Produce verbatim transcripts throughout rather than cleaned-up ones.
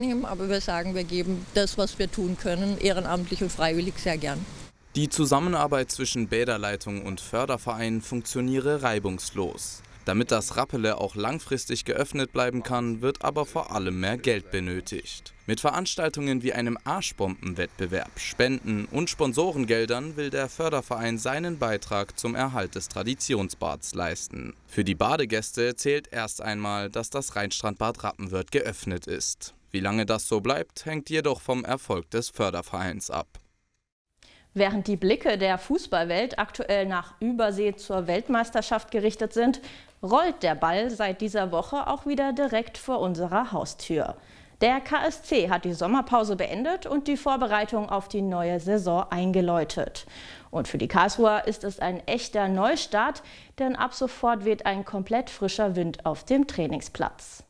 Aber wir sagen, wir geben das, was wir tun können, ehrenamtlich und freiwillig sehr gern. Die Zusammenarbeit zwischen Bäderleitung und Förderverein funktioniere reibungslos. Damit das Rappele auch langfristig geöffnet bleiben kann, wird aber vor allem mehr Geld benötigt. Mit Veranstaltungen wie einem Arschbombenwettbewerb, Spenden und Sponsorengeldern will der Förderverein seinen Beitrag zum Erhalt des Traditionsbads leisten. Für die Badegäste zählt erst einmal, dass das Rheinstrandbad Rappenwörth geöffnet ist. Wie lange das so bleibt, hängt jedoch vom Erfolg des Fördervereins ab. Während die Blicke der Fußballwelt aktuell nach Übersee zur Weltmeisterschaft gerichtet sind, rollt der Ball seit dieser Woche auch wieder direkt vor unserer Haustür. Der K S C hat die Sommerpause beendet und die Vorbereitung auf die neue Saison eingeläutet. Und für die Karlsruher ist es ein echter Neustart, denn ab sofort weht ein komplett frischer Wind auf dem Trainingsplatz.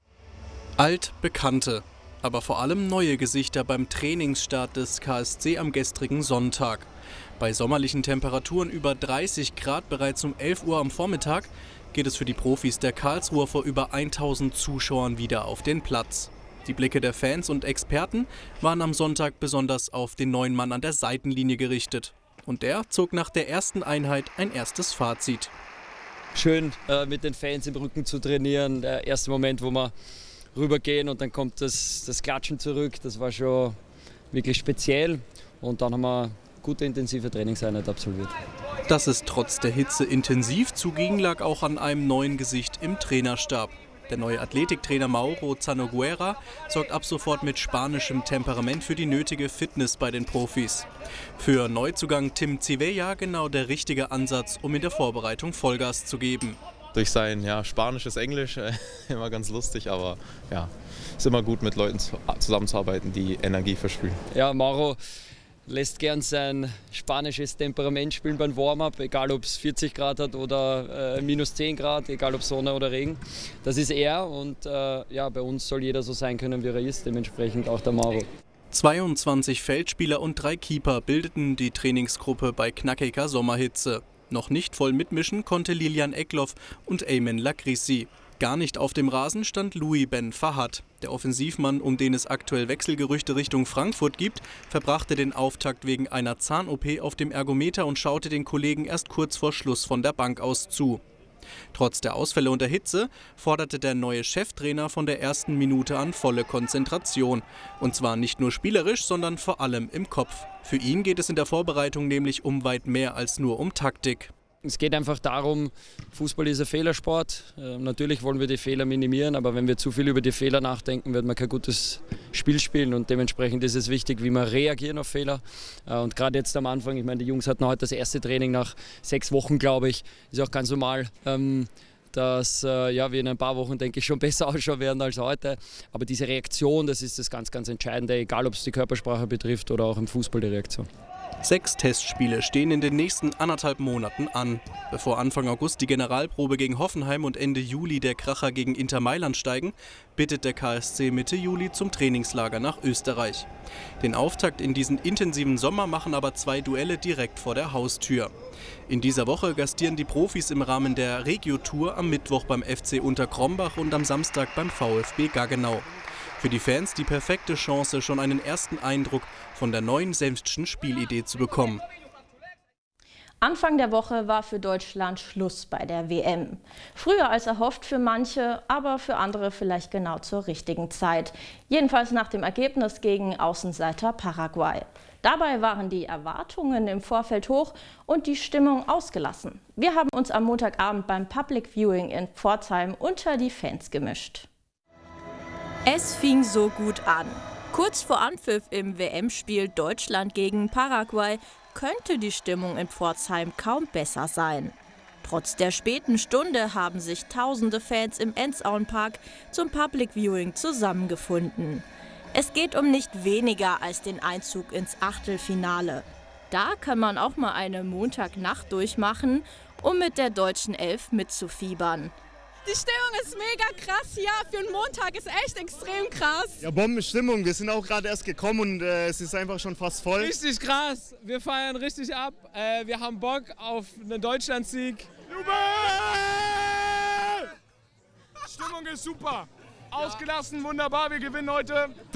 Altbekannte, aber vor allem neue Gesichter beim Trainingsstart des K S C am gestrigen Sonntag. Bei sommerlichen Temperaturen über dreißig Grad bereits um elf Uhr am Vormittag geht es für die Profis der Karlsruher vor über tausend Zuschauern wieder auf den Platz. Die Blicke der Fans und Experten waren am Sonntag besonders auf den neuen Mann an der Seitenlinie gerichtet. Und der zog nach der ersten Einheit ein erstes Fazit. Schön, äh, mit den Fans im Rücken zu trainieren. Der erste Moment, wo wir rübergehen und dann kommt das, das Klatschen zurück. Das war schon wirklich speziell. Und dann haben wir eine gute, intensive Trainingseinheit absolviert. Dass es trotz der Hitze intensiv zuging, lag auch an einem neuen Gesicht im Trainerstab. Der neue Athletiktrainer Mauro Zanoguera sorgt ab sofort mit spanischem Temperament für die nötige Fitness bei den Profis. Für Neuzugang Tim Zivella genau der richtige Ansatz, um in der Vorbereitung Vollgas zu geben. Durch sein ja, spanisches Englisch äh, immer ganz lustig, aber ja, ist immer gut mit Leuten zu, zusammenzuarbeiten, die Energie versprühen. Ja, Mauro lässt gern sein spanisches Temperament spielen beim Warm-up, egal ob es vierzig Grad hat oder äh, minus zehn Grad, egal ob Sonne oder Regen. Das ist er und äh, ja, bei uns soll jeder so sein können, wie er ist, dementsprechend auch der Mauro. zweiundzwanzig Feldspieler und drei Keeper bildeten die Trainingsgruppe bei knackiger Sommerhitze. Noch nicht voll mitmischen konnte Lilian Eckloff und Ayman Lakrissi. Gar nicht auf dem Rasen stand Louis Ben Fahad. Der Offensivmann, um den es aktuell Wechselgerüchte Richtung Frankfurt gibt, verbrachte den Auftakt wegen einer Zahn-O P auf dem Ergometer und schaute den Kollegen erst kurz vor Schluss von der Bank aus zu. Trotz der Ausfälle und der Hitze forderte der neue Cheftrainer von der ersten Minute an volle Konzentration. Und zwar nicht nur spielerisch, sondern vor allem im Kopf. Für ihn geht es in der Vorbereitung nämlich um weit mehr als nur um Taktik. Es geht einfach darum, Fußball ist ein Fehlersport. Äh, natürlich wollen wir die Fehler minimieren, aber wenn wir zu viel über die Fehler nachdenken, wird man kein gutes Spiel spielen. Und dementsprechend ist es wichtig, wie wir reagieren auf Fehler. Äh, und gerade jetzt am Anfang, ich meine, die Jungs hatten heute das erste Training nach sechs Wochen, glaube ich. Ist auch ganz normal, ähm, dass äh, ja, wir in ein paar Wochen, denke ich, schon besser ausschauen werden als heute. Aber diese Reaktion, das ist das ganz, ganz Entscheidende, egal ob es die Körpersprache betrifft oder auch im Fußball die Reaktion. Sechs Testspiele stehen in den nächsten anderthalb Monaten an. Bevor Anfang August die Generalprobe gegen Hoffenheim und Ende Juli der Kracher gegen Inter Mailand steigen, bittet der K S C Mitte Juli zum Trainingslager nach Österreich. Den Auftakt in diesen intensiven Sommer machen aber zwei Duelle direkt vor der Haustür. In dieser Woche gastieren die Profis im Rahmen der Regio-Tour am Mittwoch beim F C Unterkrombach und am Samstag beim VfB Gaggenau. Für die Fans die perfekte Chance, schon einen ersten Eindruck von der neuen Senftschen Spielidee zu bekommen. Anfang der Woche war für Deutschland Schluss bei der W M. Früher als erhofft für manche, aber für andere vielleicht genau zur richtigen Zeit. Jedenfalls nach dem Ergebnis gegen Außenseiter Paraguay. Dabei waren die Erwartungen im Vorfeld hoch und die Stimmung ausgelassen. Wir haben uns am Montagabend beim Public Viewing in Pforzheim unter die Fans gemischt. Es fing so gut an. Kurz vor Anpfiff im W M-Spiel Deutschland gegen Paraguay könnte die Stimmung in Pforzheim kaum besser sein. Trotz der späten Stunde haben sich tausende Fans im Enzauenpark zum Public Viewing zusammengefunden. Es geht um nicht weniger als den Einzug ins Achtelfinale. Da kann man auch mal eine Montagnacht durchmachen, um mit der deutschen Elf mitzufiebern. Die Stimmung ist mega krass hier. Für einen Montag ist echt extrem krass. Ja, Bombenstimmung. Wir sind auch gerade erst gekommen und äh, es ist einfach schon fast voll. Richtig krass. Wir feiern richtig ab. Äh, wir haben Bock auf einen Deutschlandsieg. Stimmung ist super. ausgelassen, wunderbar, wir gewinnen heute.